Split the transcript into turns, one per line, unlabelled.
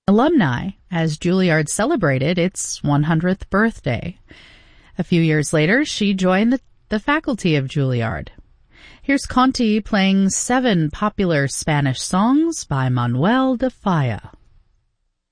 alumni as Juilliard celebrated its 100th birthday. A few years later, she joined the faculty of Juilliard. Here's Conti playing 7 popular Spanish songs by Manuel de Falla.